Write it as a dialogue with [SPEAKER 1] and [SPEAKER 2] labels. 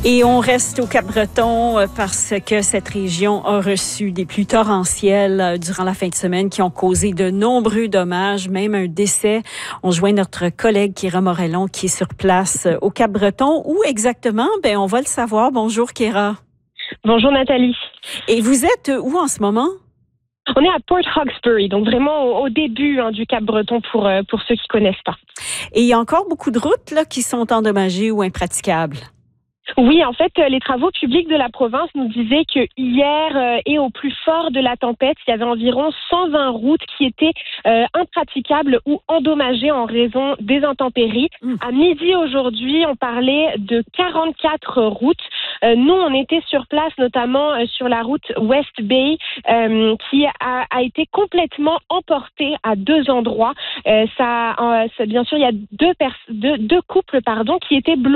[SPEAKER 1] Et on reste au Cap-Breton parce que cette région a reçu des pluies torrentielles durant la fin de semaine qui ont causé de nombreux dommages, même un décès. On joint notre collègue Kéra Morellon qui est sur place au Cap-Breton. Où exactement? On va le savoir. Bonjour Kéra.
[SPEAKER 2] Bonjour Nathalie.
[SPEAKER 1] Et vous êtes où en ce moment?
[SPEAKER 2] On est à Port Hawkesbury, donc vraiment au début du Cap-Breton pour ceux qui connaissent pas.
[SPEAKER 1] Et il y a encore beaucoup de routes là, qui sont endommagées ou impraticables.
[SPEAKER 2] Oui, en fait, les travaux publics de la province nous disaient que hier et au plus fort de la tempête, il y avait environ 120 routes qui étaient impraticables ou endommagées en raison des intempéries. À midi aujourd'hui, on parlait de 44 routes. Nous, on était sur place, notamment sur la route West Bay, qui a été complètement emportée à deux endroits. Bien sûr, il y a deux couples qui étaient bloqués